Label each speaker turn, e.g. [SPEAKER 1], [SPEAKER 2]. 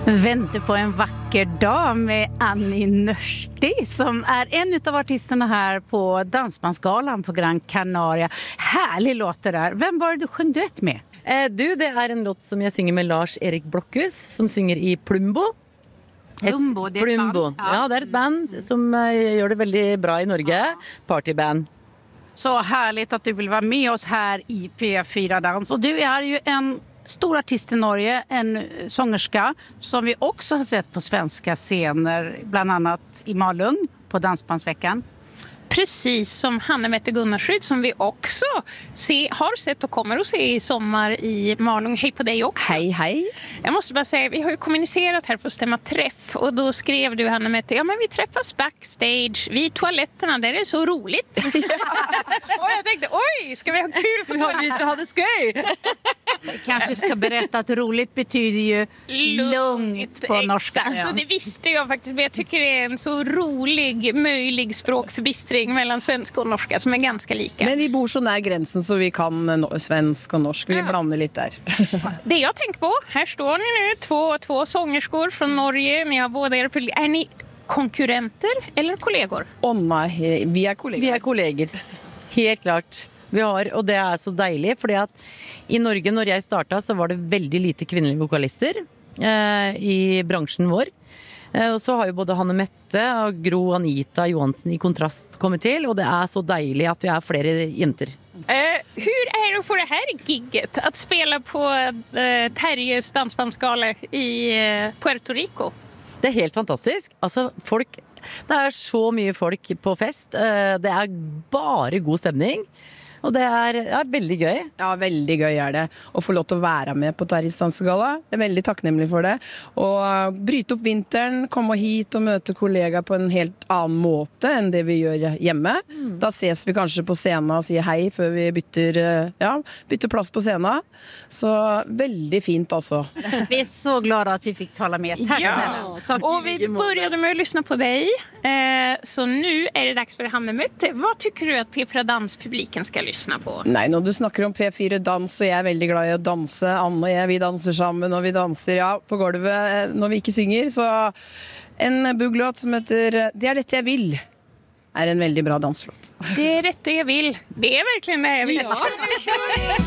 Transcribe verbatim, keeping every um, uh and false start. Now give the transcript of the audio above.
[SPEAKER 1] Väntar på en vacker dag med Annie Nørsti som är en av artisterna här på Dansbandsgalan på Gran Canaria. Härlig låt det där. Vem var det du sjöng duett med?
[SPEAKER 2] Eh, du, det är en låt som jag synger med Lars Erik Blokhus som synger i Plumbo.
[SPEAKER 1] Plumbo, det är ett
[SPEAKER 2] Plumbo.
[SPEAKER 1] band.
[SPEAKER 2] Ja. ja, det är ett band som uh, gör det väldigt bra i Norge. Ja. Partyband.
[SPEAKER 1] Så härligt att du vill vara med oss här i P fyra Dans. Och du är ju en stor artist i Norge, en sångerska som vi också har sett på svenska scener, bland annat i Malung på Dansbandsveckan.
[SPEAKER 3] Precis som Hanne Mette Gunnarsryd som vi också se, har sett och kommer att se i sommar i Malung. Hej på dig också.
[SPEAKER 2] Hej, hej.
[SPEAKER 3] Jag måste bara säga, vi har ju kommunicerat här för att stämma träff. Och då skrev du, Hanne Mette, ja men vi träffas backstage vid toaletterna, där är det så roligt. Och jag tänkte, oj, ska vi ha kul för
[SPEAKER 2] toaletterna? Vi ska ha det skoj.
[SPEAKER 1] Vi kanske ska berätta att roligt betyder ju lugnt på norska.
[SPEAKER 3] Exakt, och det visste jag faktiskt. Men jag tycker det är en så rolig, möjlig språkförbistring mellan svenska och norska som är ganska lika.
[SPEAKER 4] Men vi bor så nær gränsen så vi kan no- svensk och norsk. Vi ja. blandar lite där.
[SPEAKER 3] Det jag tänker på, här står ni nu, två, två sångerskor från Norge. Ni har båda er, är ni konkurrenter eller kollegor?
[SPEAKER 4] Åh nej, vi är kollegor.
[SPEAKER 2] Vi är kollegor, helt klart. Vi har, och det är så deilig, fordi at i Norge, når jeg startet, så var det veldig lite kvinnelige vokalister eh, i bransjen vår. Eh, og så har jo både Hanne Mette og Gro Anita Johansen i Kontrast kommet til, og det är så deilig att vi är flere jenter.
[SPEAKER 3] Eh, hur är det att få det här gigget att spela på eh, Terjes dansbandsgala i eh, Puerto Rico?
[SPEAKER 2] Det är helt fantastiskt. Alltså folk, det är så mycket folk på fest. Eh, det är bara god stämning. Och det är ja, väldigt gøy.
[SPEAKER 4] Ja, väldigt gøy är det. Att få lov att vara med på Terjes dansgala. Jag är väldigt tacknämlig för det. Och bryta upp vintern, komma hit och möta kollegor på en helt annan måte än det vi gör hemma. Mm. Då ses vi kanske på scenen och säger hej för vi byter, ja, byter plats på scenen. Så väldigt fint alltså.
[SPEAKER 1] Vi är så glada att vi fick tala med. Tack
[SPEAKER 3] ja.
[SPEAKER 1] snälla. Tack.
[SPEAKER 3] Och vi började med att lyssna på dig. Eh, så nu är det dags för Hanne Mette. Vad tycker du att P fyra Dans-publiken ska lyssna på?
[SPEAKER 4] Nej, när du snackar om P fyra Dans så är jag väldigt glad i att dansa. Anna och jag, vi dansar sammen och vi dansar ja, på golvet när vi inte synger. Så en bugglåt som heter Det är detta jag vill är en väldigt bra danslåt.
[SPEAKER 3] Det är detta jag vill. Det är verkligen det jag vill. Ja.